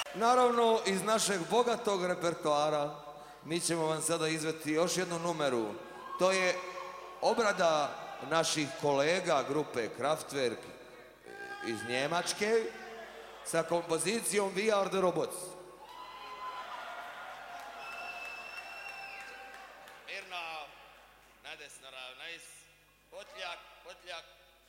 Naravno, iz našeg bogatog repertoara mi ćemo vam sada izveti još jednu numeru. To je obrada naših kolega grupe Kraftwerk iz Njemačke sa kompozicijom We Are The Robots. Mirno, nadesno ravnajs, potljak, potljak.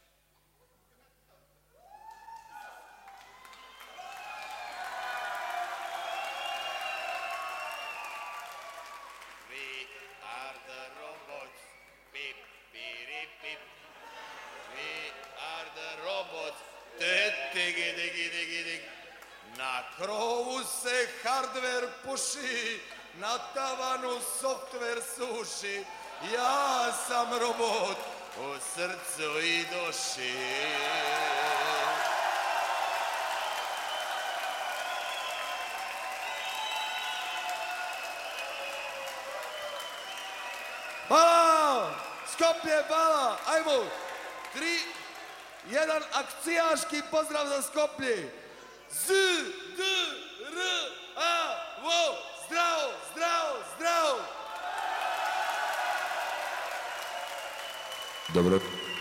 We are the robots, pip, piri, pip. We are the robots, tigi, digi, digi, dig. Na krovu se hardware puši, na tavanu software suši. Ja sam robot u srcu i duši. Hvala! Skoplje, hvala! Ajmo! 3, 1, akcijaški pozdrav za Skoplje! Z, D, R, A, vo! Zdravo, zdravo, zdravo! Dobro.